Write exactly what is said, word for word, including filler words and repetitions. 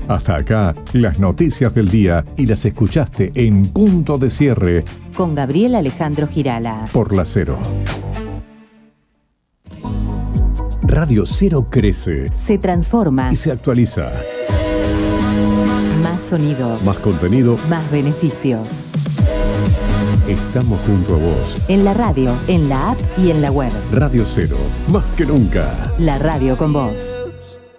Hasta acá, las noticias del día y las escuchaste en Punto de Cierre con Gabriel Alejandro Girala por La Cero. Radio Cero crece, se transforma y se actualiza. Más sonido, Más contenido, más beneficios. Estamos junto a vos. En la radio, en la app y en la web. Radio Cero, más que nunca. La radio con vos.